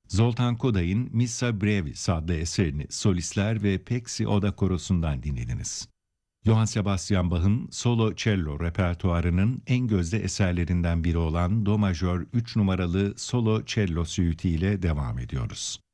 Zoltan Koday'ın Missa Brevis adlı eserini solistler ve Pexi Oda Korosu'ndan dinlediniz. Johann Sebastian Bach'ın solo cello repertuarının en gözde eserlerinden biri olan Do majör 3 numaralı solo cello süiti ile devam ediyoruz.